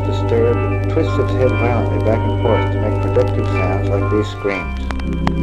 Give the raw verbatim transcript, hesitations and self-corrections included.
disturbed, twists its head violently back and forth to make productive sounds like these screams.